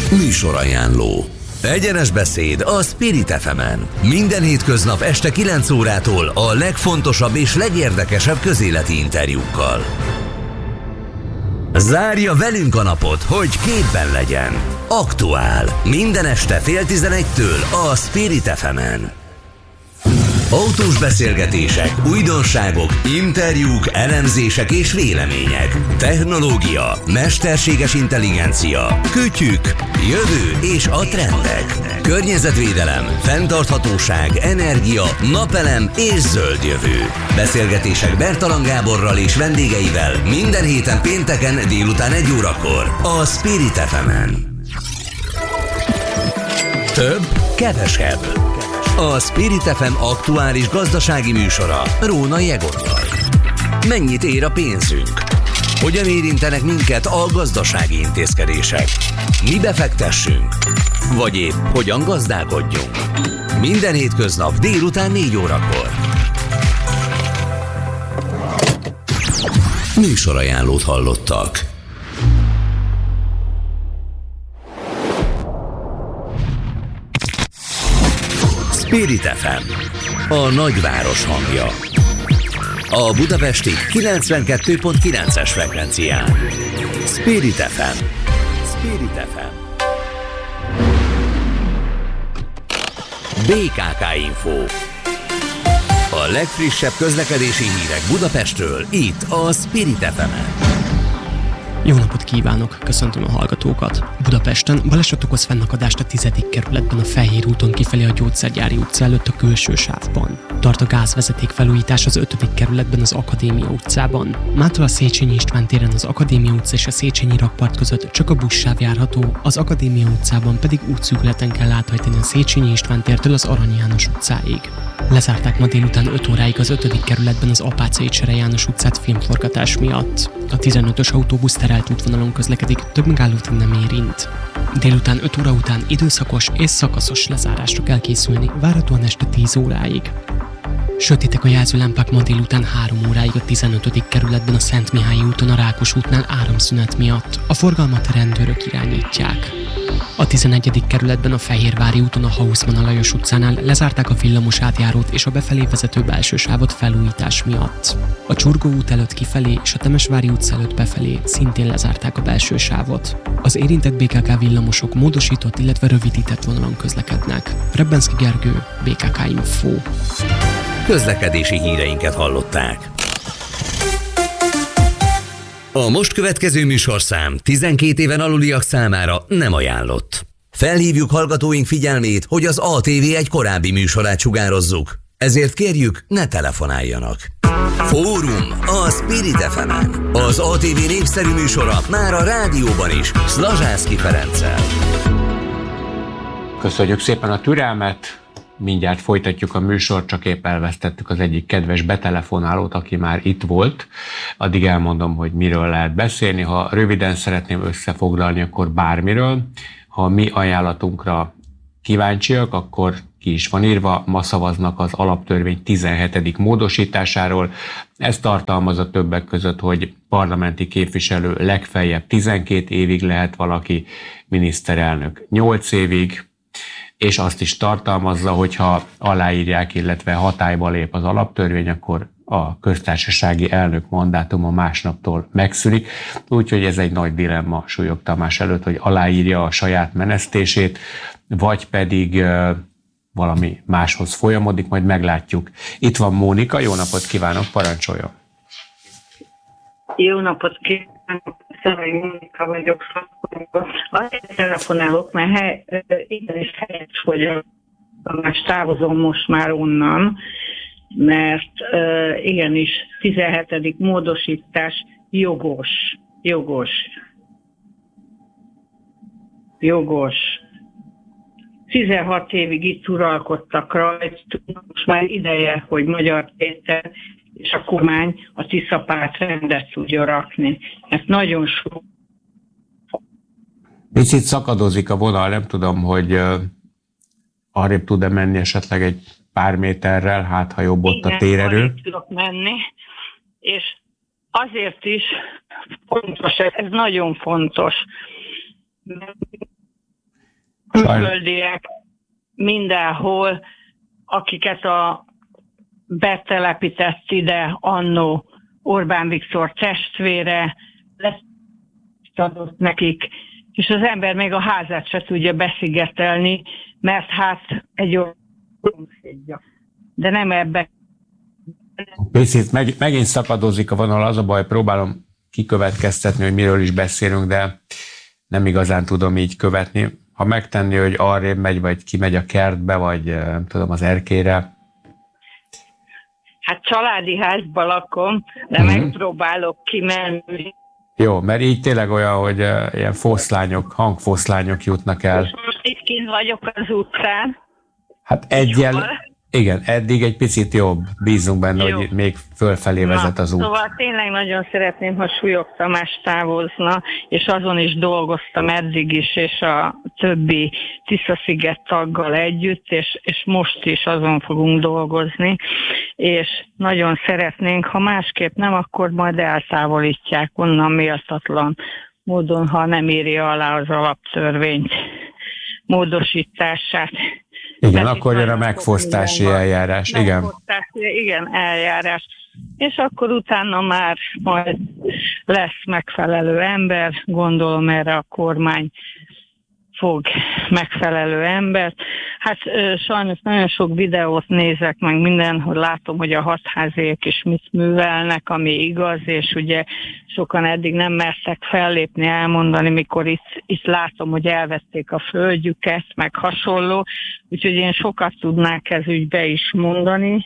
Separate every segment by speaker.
Speaker 1: Műsorajánló. Egyenes beszéd a Spirit FM-en. Minden hétköznap este 9 órától a legfontosabb és legérdekesebb közéleti interjúkkal. Zárja velünk a napot, hogy képben legyen. Aktuál. Minden este 10:30-től a Spirit FM-en. Autós beszélgetések, újdonságok, interjúk, elemzések és vélemények. Technológia, mesterséges intelligencia, kütyük, jövő és a trendek. Környezetvédelem, fenntarthatóság, energia, napelem és zöld jövő. Beszélgetések Bertalan Gáborral és vendégeivel minden héten pénteken délután 1 órakor a Spirit FM-en. Több, kevesebb. A Spirit FM aktuális gazdasági műsora Rónai Egottal. Mennyit ér a pénzünk? Hogyan érintenek minket a gazdasági intézkedések? Mibe fektessünk? Vagy épp hogyan gazdálkodjunk? Minden hétköznap délután 4 órakor. Műsorajánlót hallottak. Spirit FM, a nagyváros hangja. A budapesti 92.9-es frekvencián. Spirit FM. Spirit FM. BKK Info. A legfrissebb közlekedési hírek Budapestről, itt a Spirit FM-en.
Speaker 2: Jó napot kívánok, köszöntöm a hallgatókat. Budapesten baleset okoz fennakadást a 10. kerületben a Fehér úton kifelé a Gyógyszergyári utca előtt a külső sávban. Tart a gázvezeték felújítás az 5. kerületben az Akadémia utcában. Mától a Széchenyi István téren az Akadémia utca és a Széchenyi rakpart között csak a buszsáv járható, az Akadémia utcában pedig útszűkületen kell áthajtani a Széchenyi István tértől az Arany János utcáig. Lezárták ma délután 5 óráig az 5. kerületben az Apáczai Csere János utcát filmforgatás miatt. A 15-ös autóbusz terelt útvonalon közlekedik, több megállót nem érint. Délután 5 óra után időszakos és szakaszos lezárásra kell készülni, várhatóan este 10 óráig. Sötétek a jelzőlámpák ma délután 3 óráig a 15. kerületben a Szent Mihályi úton a Rákos útnál áramszünet miatt. A forgalmat a rendőrök irányítják. A 11. kerületben a Fehérvári úton a Hausmann Lajos utcánál lezárták a villamos átjárót és a befelé vezető belső sávot felújítás miatt. A Csurgó út előtt kifelé és a Temesvári utca előtt befelé szintén lezárták a belső sávot. Az érintett BKK villamosok módosított, illetve rövidített vonalon közlekednek. Rebbenszky Gergő, BKK Info.
Speaker 1: Közlekedési híreinket hallották. A most következő műsorszám 12 éven aluliak számára nem ajánlott. Felhívjuk hallgatóink figyelmét, hogy az ATV egy korábbi műsorát sugározzuk. Ezért kérjük, ne telefonáljanak. Fórum a Spirit FM-en. Az ATV népszerű műsora már a rádióban is, Szlazsánszky Ferenccel.
Speaker 3: Köszönjük szépen a türelmet. Mindjárt folytatjuk a műsort, csak épp elvesztettük az egyik kedves betelefonálót, aki már itt volt. Addig elmondom, hogy miről lehet beszélni. Ha röviden szeretném összefoglalni, akkor bármiről. Ha mi ajánlatunkra kíváncsiak, akkor ki is van írva, ma szavaznak az alaptörvény 17. módosításáról. Ez tartalmazza többek között, hogy parlamenti képviselő legfeljebb 12 évig lehet valaki, miniszterelnök 8 évig, és azt is tartalmazza, hogyha aláírják, illetve hatályba lép az alaptörvény, akkor a köztársasági elnök mandátuma másnaptól megszűnik. Úgyhogy ez egy nagy dilemma Súlyog Tamás előtt, hogy aláírja a saját menesztését, vagy pedig valami máshoz folyamodik, majd meglátjuk. Itt van Mónika, jó napot kívánok, parancsoljon!
Speaker 4: Jó napot kívánok! Szervei Mónika vagyok, azért telefonálok, mert igenis helyes, hogy távozom most már onnan, mert igenis 17. módosítás jogos. 16 évig itt uralkodtak rajtunk, most már ideje, hogy Magyar Péter és a kormány a Tiszapárt rendet tudja rakni. Ez nagyon sok.
Speaker 3: Picit szakadozik a vonal, nem tudom, hogy arrébb tud-e menni esetleg egy pár méterrel, hát ha jobb ott a térerő.
Speaker 4: Igen, tudok menni, és azért is fontos, ez nagyon fontos. külföldiek mindenhol, akiket a betelepített ide annó Orbán Viktor testvére, adott nekik, és az ember még a házát se tudja beszigetelni, mert hát egy olyan szomszédja. De nem ebbe.
Speaker 3: Picit megint szakadozik a vonal, az a baj, próbálom kikövetkeztetni, hogy miről is beszélünk, de nem igazán tudom így követni. Ha megtenni, hogy arrébb megy, vagy kimegy a kertbe, vagy nem tudom, az erkélyre.
Speaker 4: Hát családi házban lakom, de megpróbálok kimenni.
Speaker 3: Jó, mert így tényleg olyan, hogy ilyen foszlányok, hangfoszlányok jutnak el.
Speaker 4: És most itt kint vagyok az utcán.
Speaker 3: Hát igen, eddig egy picit jobb. Bízunk benne, jó, hogy még fölfelé vezet az út.
Speaker 4: Szóval tényleg nagyon szeretném, ha Súlyog Tamás távozna, és azon is dolgoztam eddig is, és a többi Tisza-sziget taggal együtt, és most is azon fogunk dolgozni, és nagyon szeretnénk, ha másképp nem, akkor majd eltávolítják onnan méltatlan módon, ha nem írja alá az alaptörvény módosítását.
Speaker 3: Igen, akkor jön a megfosztási eljárás.
Speaker 4: Igen, eljárás. És akkor utána már majd lesz megfelelő ember, gondolom erre a kormány fog megfelelő ember. Hát sajnos nagyon sok videót nézek meg mindenhol, látom, hogy a hatháziek is mit művelnek, ami igaz, és ugye sokan eddig nem mertek fellépni, elmondani, mikor itt látom, hogy elvették a földjüket, meg hasonló, úgyhogy én sokat tudnák ez ügybe is mondani.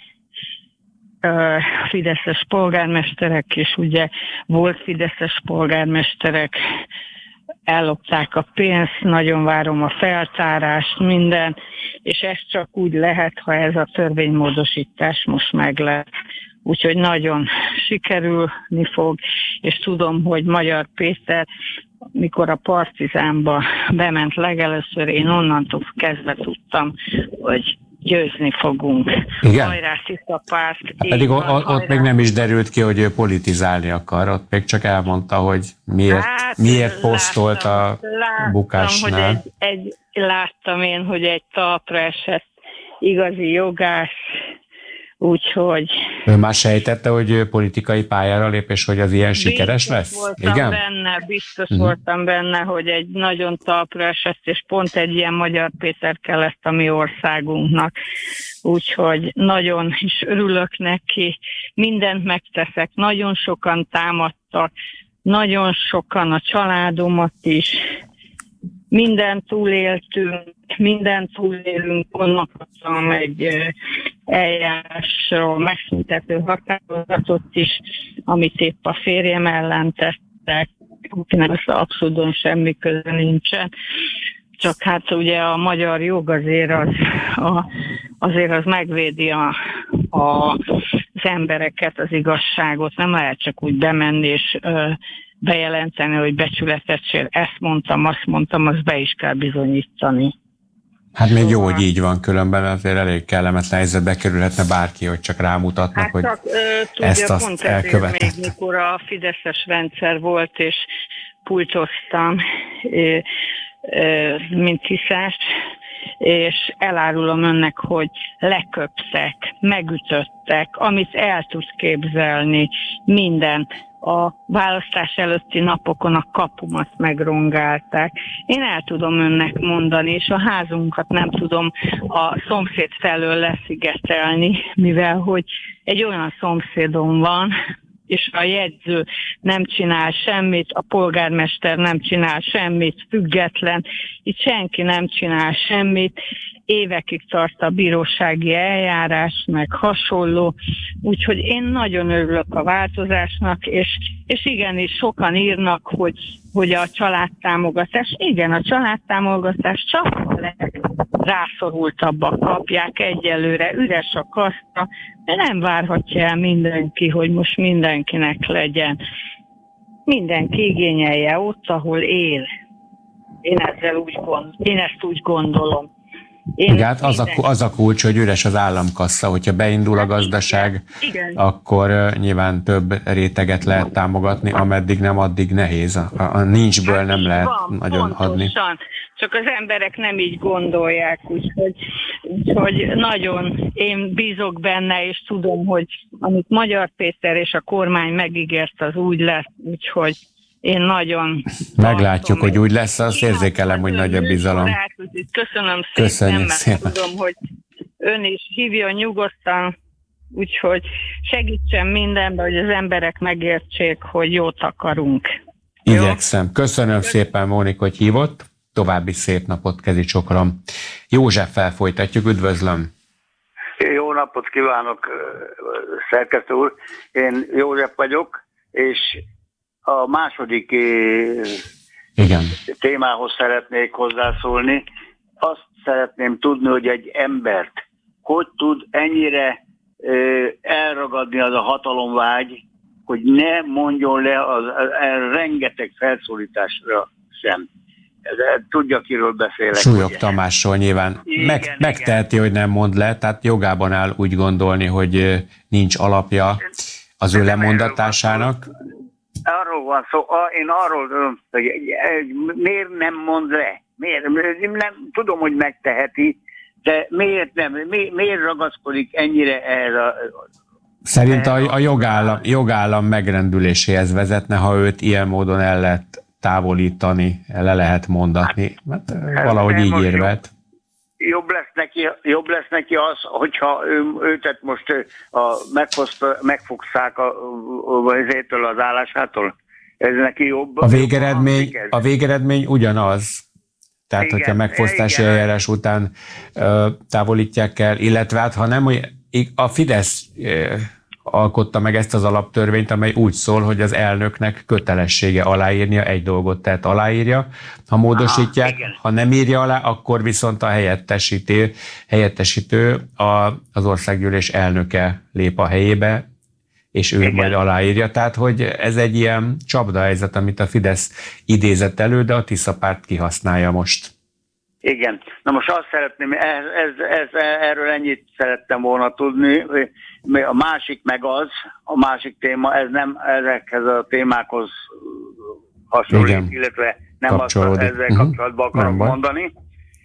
Speaker 4: Fideszes polgármesterek, és ugye volt fideszes polgármesterek, ellopták a pénzt, nagyon várom a feltárást, minden, és ez csak úgy lehet, ha ez a törvénymódosítás most meg lesz. Úgyhogy nagyon sikerülni fog, és tudom, hogy Magyar Péter, mikor a Partizánba bement legelőször, én onnantól kezdve tudtam, hogy győzni fogunk.
Speaker 3: Igen?
Speaker 4: Hajrá, Tiszapárt!
Speaker 3: Pedig ott még nem is derült ki, hogy ő politizálni akar, ott még csak elmondta, hogy miért posztolt a bukásnál.
Speaker 4: Láttam én, hogy egy talpra esett igazi jogász, úgyhogy...
Speaker 3: Ő már sejtette, hogy ő politikai pályára lép, és hogy az ilyen sikeres lesz? Igen?
Speaker 4: Biztos voltam benne, hogy egy nagyon talpra esett, és pont egy ilyen Magyar Péter kellett a mi országunknak. Úgyhogy nagyon is örülök neki, mindent megteszek, nagyon sokan támadtak, nagyon sokan a családomat is, mindent túlélünk, onnan kaptam egy eljárásról megszüntető határozatot is, amit épp a férjem ellen tettek, akinek abszolút semmi köze nincsen. Csak hát ugye a magyar jog azért az megvédi az embereket, az igazságot, nem lehet csak úgy bemenni és bejelenteni, hogy becsületet sér, ezt mondtam, azt be is kell bizonyítani.
Speaker 3: Hát még jó, hogy így van, különben azért elég kellemetlen helyzetbe kerülhetne bárki, hogy csak rámutatnak, hogy ezt-azt elkövetett.
Speaker 4: Még mikor a fideszes rendszer volt, és pultoztam, mint Tiszás, és elárulom önnek, hogy leköptek, megütöttek, amit el tud képzelni, minden. A választás előtti napokon a kapumat megrongálták. Én el tudom önnek mondani, és a házunkat nem tudom a szomszéd felől leszigetelni, mivel hogy egy olyan szomszédom van, és a jegyző nem csinál semmit, a polgármester nem csinál semmit, független, itt senki nem csinál semmit, évekig tart a bírósági eljárás, meg hasonló, úgyhogy én nagyon örülök a változásnak, és igenis sokan írnak, hogy a családtámogatás, igen, a családtámogatás csak a legrászorultabbak kapják, egyelőre üres a kasztra, de nem várhatja el mindenki, hogy most mindenkinek legyen. Mindenki igényelje ott, ahol él. Én ezt úgy gondolom.
Speaker 3: Igen, az a kulcs, hogy üres az államkassa, hogyha beindul a gazdaság, igen. Akkor nyilván több réteget lehet támogatni, ameddig nem, addig nehéz. Nincsből nem lehet nagyon adni.
Speaker 4: Csak az emberek nem így gondolják, úgyhogy nagyon én bízok benne, és tudom, hogy amit Magyar Péter és a kormány megígért, az úgy lesz, úgyhogy én nagyon...
Speaker 3: Meglátjuk, hogy úgy lesz, azt érzékelem, hogy nagy a bizalom.
Speaker 4: Köszönöm szépen, mert tudom, hogy ön is hívja nyugodtan, úgyhogy segítsen mindenben, hogy az emberek megértsék, hogy jót akarunk.
Speaker 3: Igyekszem. Köszönöm szépen, Mónika, hogy hívott. További szép napot, kezi csokrom. Józseffel folytatjuk, üdvözlöm.
Speaker 5: Jó napot kívánok, szerkesztő úr. Én József vagyok, és a második témához szeretnék hozzászólni. Azt szeretném tudni, hogy egy embert hogy tud ennyire elragadni az a hatalomvágy, hogy ne mondjon le az rengeteg felszólításra sem. Tudja, kiről beszélek.
Speaker 3: Súlyog Tamásról nyilván. Megteheti, hogy nem mond le, tehát jogában áll úgy gondolni, hogy nincs alapja az ő lemondatásának.
Speaker 5: Arról van szó, én arról, hogy miért nem mond le? Nem, tudom, hogy megteheti, de miért nem? Miért ragaszkodik ennyire erre?
Speaker 3: Szerint a jogállam megrendüléséhez vezetne, ha őt ilyen módon el lehet távolítani, le lehet mondatni. Valahogy így érvelt.
Speaker 5: Jobb lesz neki az, hogyha őt most megfogszák az állásától. Ez neki jobb.
Speaker 3: A végeredmény ugyanaz. Tehát, igen, hogyha megfosztási eljárás után távolítják el, illetve hát, ha nem, a Fidesz alkotta meg ezt az alaptörvényt, amely úgy szól, hogy az elnöknek kötelessége aláírnia egy dolgot, tehát aláírja, ha módosítják, ha nem írja alá, akkor viszont a helyettesítő az országgyűlés elnöke lép a helyébe, és ő majd aláírja. Tehát, hogy ez egy ilyen csapdahelyzet, amit a Fidesz idézett elő, de a Tisza párt kihasználja most.
Speaker 5: Igen. Na most azt szeretném, erről ennyit szerettem volna tudni. A másik meg az, a másik téma, ez nem ezekhez a témákhoz hasonlít, igen, illetve nem ezzel kapcsolatban akarok mondani.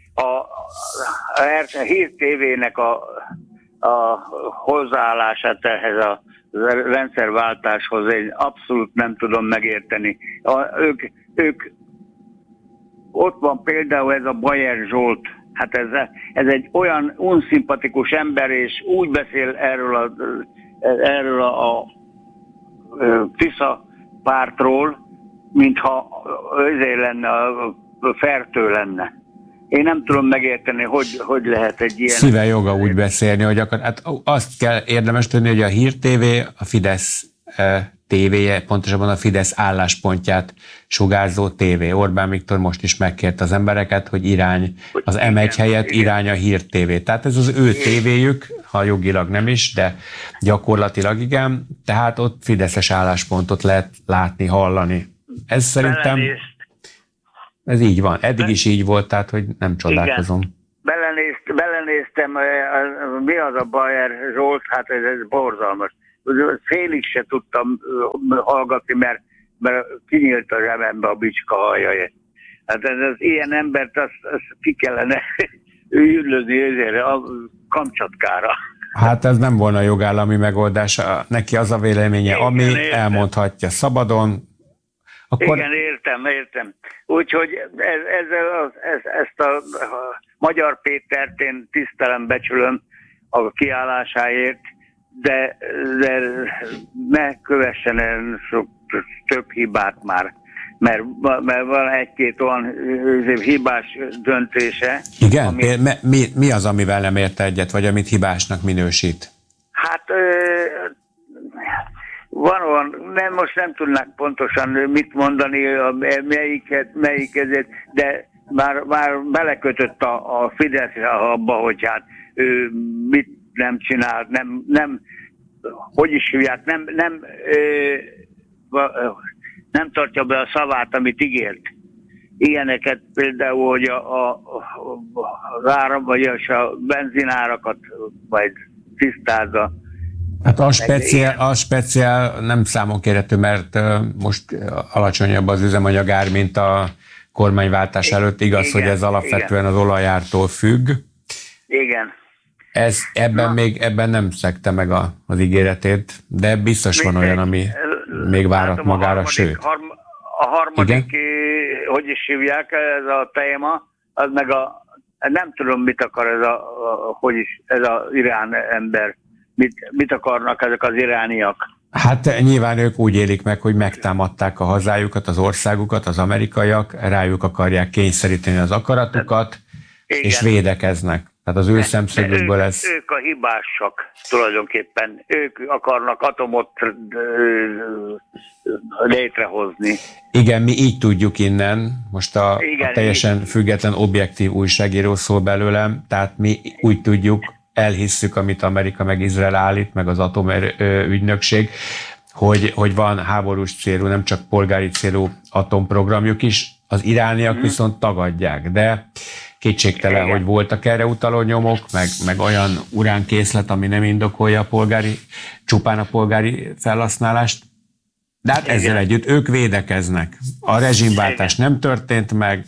Speaker 5: A Hír TV-nek a hozzáállását ehhez a rendszerváltáshoz én abszolút nem tudom megérteni. Ők ott van például ez a Bajer Zsolt, hát ez egy olyan unszimpatikus ember, és úgy beszél erről a Tisza pártról, mintha ezért lenne, fertő lenne. Én nem tudom megérteni, hogy lehet egy ilyen...
Speaker 3: Szíve joga úgy beszélni, hogy hát azt kell érdemes tudni, hogy a Hír TV, a Fidesz tévéje, pontosabban a Fidesz álláspontját sugárzó tévé. Orbán Viktor most is megkért az embereket, hogy irány az M1 helyett irány a Hír TV. Tehát ez az ő tévéjük, ha jogilag nem is, de gyakorlatilag igen, tehát ott fideszes álláspontot lehet látni, hallani. Ez szerintem... Ez így van. Eddig is így volt, tehát hogy nem csodálkozom.
Speaker 5: Igen. Belenéztem, mi az a Bajer Zsolt, hát ez borzalmas. Félig se tudtam hallgatni, mert kinyílt a zsebembe a bicska hajja. Hát ez ilyen embert azt ki kellene üldözni ezért a Kamcsatkára.
Speaker 3: Hát ez nem volna jogállami megoldás. Neki az a véleménye, igen, ami értem. Elmondhatja szabadon. Akkor...
Speaker 5: Igen, értem. Úgyhogy ezt a Magyar Pétert én tisztelem, becsülöm a kiállásáért, de ne kövessen el több hibát már, mert van egy-két olyan hibás döntése.
Speaker 3: Igen? Mi az, amivel nem érte egyet, vagy amit hibásnak minősít?
Speaker 5: Hát van olyan, most nem tudnák pontosan mit mondani, melyik ezért, de már belekötött a Fidesz abba, hogy hát ő mit nem csinált, nem hogy is hívják, nem tartja be a szavát, amit ígért. ilyeneket, például, hogy az áram, vagy a benzinárakat majd tisztázza.
Speaker 3: Hát a speciál nem számon kérhető, mert most alacsonyabb az üzemanyagár, mint a kormányváltás előtt. Igaz, igen, hogy ez alapvetően igen, az olajártól függ.
Speaker 5: Igen.
Speaker 3: Ebben nem szegte meg az ígéretét, de biztos van olyan, ami még várat magára, sőt.
Speaker 5: A harmadik, hogy is hívják, ez a téma, az meg nem tudom, mit akar ez az irán ember. Mit akarnak ezek az irániak? Hát
Speaker 3: nyilván ők úgy élik meg, hogy megtámadták a hazájukat, az országukat, az amerikaiak, rájuk akarják kényszeríteni az akaratukat, igen, és védekeznek. Tehát az ő szemszögükből ez...
Speaker 5: Ők a hibásak tulajdonképpen. Ők akarnak atomot létrehozni.
Speaker 3: Igen, mi így tudjuk innen. Most a teljesen független, objektív újságíró szól belőlem, tehát mi úgy tudjuk, elhisszük, amit Amerika meg Izrael állít, meg az atomügynökség, hogy van háborús célú, nem csak polgári célú atomprogramjuk is, az irániak viszont tagadják, de kétségtelen, igen, hogy voltak erre utaló nyomok, meg olyan uránkészlet, ami nem indokolja csupán a polgári felhasználást, de hát ezzel együtt ők védekeznek. A rezsimváltás nem történt meg,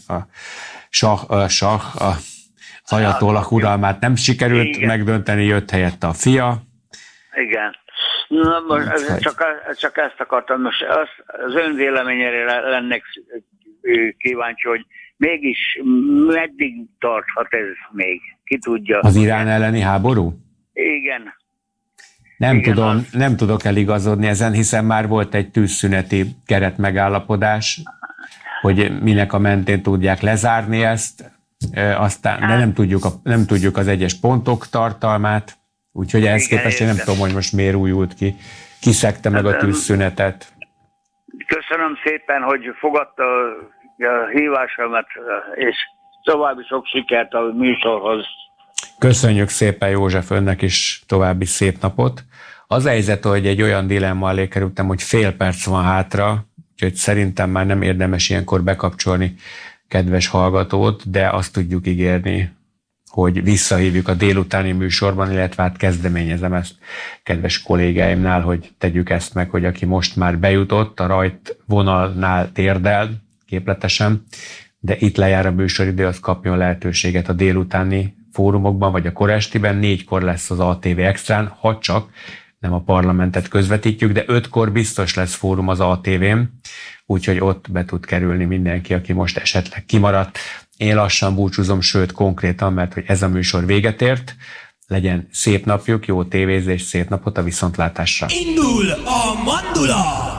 Speaker 3: a ajatollah uralmát nem sikerült, igen, megdönteni, jött helyette a fia.
Speaker 5: Igen. Na, most csak ezt akartam. Most az ön véleményére lennék kíváncsi, hogy mégis meddig tarthat ez még? Ki tudja?
Speaker 3: Az Irán elleni háború?
Speaker 5: Igen.
Speaker 3: Nem tudok eligazodni ezen, hiszen már volt egy tűzszüneti keretmegállapodás, hogy minek a mentén tudják lezárni ezt, aztán, de nem tudjuk az egyes pontok tartalmát, úgyhogy ehhez képest én nem tudom, hogy most miért újult ki. Kiszegte meg a tűzszünetet.
Speaker 5: Köszönöm szépen, hogy fogadta a hívásomat, és további sok sikert a műsorhoz.
Speaker 3: Köszönjük szépen, József, önnek is további szép napot. Az a helyzet, hogy egy olyan dilemma elé kerültem, hogy fél perc van hátra, úgyhogy szerintem már nem érdemes ilyenkor bekapcsolni kedves hallgatót, de azt tudjuk ígérni, hogy visszahívjuk a délutáni műsorban, illetve hát kezdeményezem ezt kedves kollégáimnál, hogy tegyük ezt meg, hogy aki most már bejutott, a rajtvonalnál térdel képletesen, de itt lejár a műsoridő, az kapjon lehetőséget a délutáni fórumokban, vagy a korestiben. 4-kor lesz az ATV Extrán, ha csak nem a parlamentet közvetítjük, de 5-kor biztos lesz fórum az ATV-n, úgyhogy ott be tud kerülni mindenki, aki most esetleg kimaradt. Én lassan búcsúzom, sőt konkrétan, mert hogy ez a műsor véget ért. Legyen szép napjuk, jó tévézés, szép napot, a viszontlátásra!
Speaker 1: Indul a mandula!